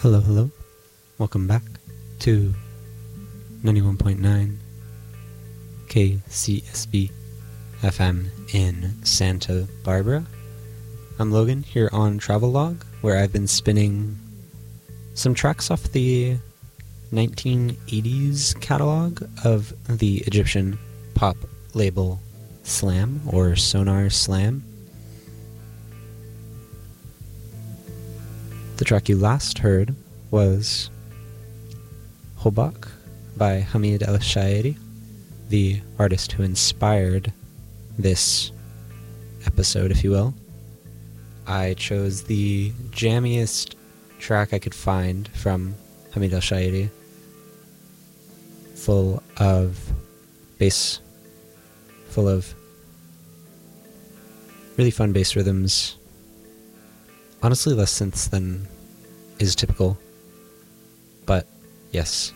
Hello, hello. Welcome back to 91.9 KCSB FM in Santa Barbara. I'm Logan here on Travelogue, where I've been spinning some tracks off the 1980s catalog of the Egyptian pop label Slam, or Sonar Slam. The track you last heard was Hobak by Hamid El-Shaeri, the artist who inspired this episode, if you will. I chose the jammiest track I could find from Hamid El-Shaeri, full of bass, full of really fun bass rhythms. Honestly, less synths than is typical, but yes.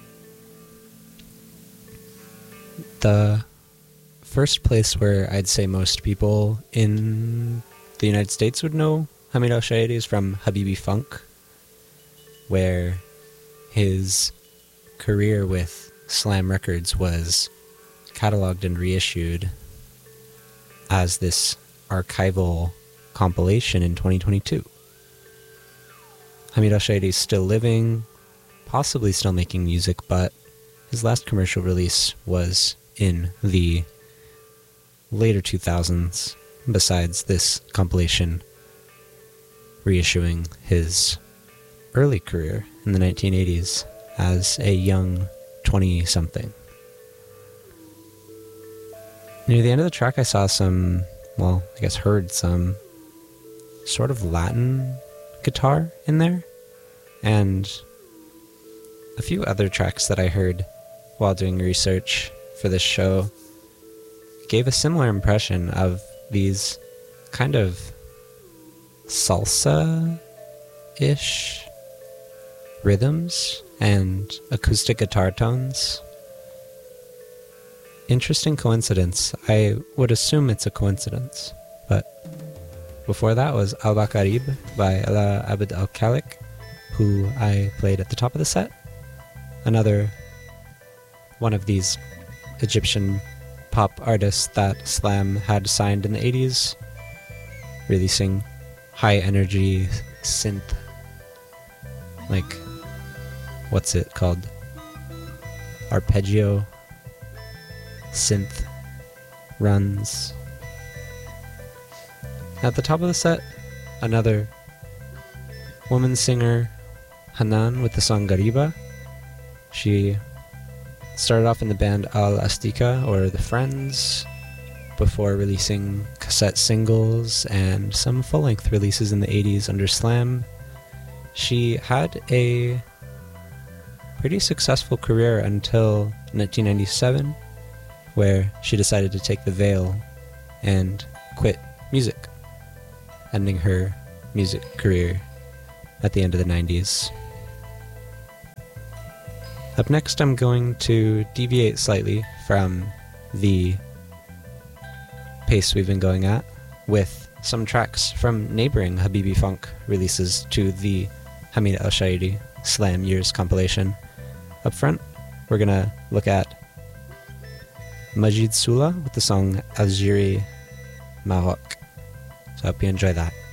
The first place where I'd say most people in the United States would know Hamid El-Shaeri is from Habibi Funk, where his career with Slam Records was cataloged and reissued as this archival compilation in 2022. Hamid El-Shaeri is still living, possibly still making music, but his last commercial release was in the later 2000s, besides this compilation reissuing his early career in the 1980s as a young 20-something. Near the end of the track I saw heard some sort of Latin guitar in there, and a few other tracks that I heard while doing research for this show gave a similar impression of these kind of salsa-ish rhythms and acoustic guitar tones. Interesting coincidence. I would assume it's a coincidence, but before that was Al-Bakarib by Ella Abd Al-Khalik, who I played at the top of the set. Another one of these Egyptian pop artists that Slam had signed in the 80s, releasing high energy synth, like, what's it called? Arpeggio synth runs. At the top of the set, another woman singer, Hanan, with the song Gariba. She started off in the band Al Astika, or The Friends, before releasing cassette singles and some full-length releases in the 80s under Slam. She had a pretty successful career until 1997, where she decided to take the veil and quit music, ending her music career at the end of the 90s. Up next, I'm going to deviate slightly from the pace we've been going at with some tracks from neighboring Habibi Funk releases to the Hamid El-Shaeri Slam Years compilation. Up front, we're going to look at Majid Sula with the song Algérie Maroc. So I hope you enjoy that.